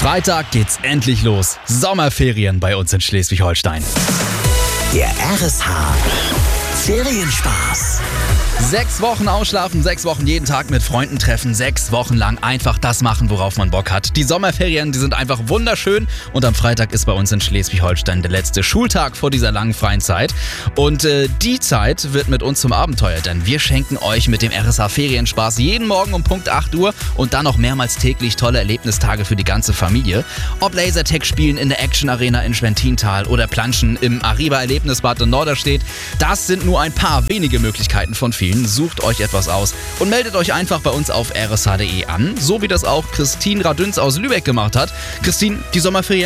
Freitag geht's endlich los. Sommerferien bei uns in Schleswig-Holstein. Der RSH Ferienspaß. 6 Wochen ausschlafen, 6 Wochen jeden Tag mit Freunden treffen, 6 Wochen lang einfach das machen, worauf man Bock hat. Die Sommerferien, die sind einfach wunderschön und am Freitag ist bei uns in Schleswig-Holstein der letzte Schultag vor dieser langen freien Zeit. Und die Zeit wird mit uns zum Abenteuer, denn wir schenken euch mit dem RSH Ferienspaß jeden Morgen um Punkt 8 Uhr und dann noch mehrmals täglich tolle Erlebnistage für die ganze Familie. Ob Lasertag spielen in der Action Arena in Schwentintal oder Planschen im Arriva Erlebnisbad in Norderstedt, das sind nur ein paar wenige Möglichkeiten von vielen. Sucht euch etwas aus und meldet euch einfach bei uns auf rsh.de an, so wie das auch Christine Radünz aus Lübeck gemacht hat. Christine, die Sommerferien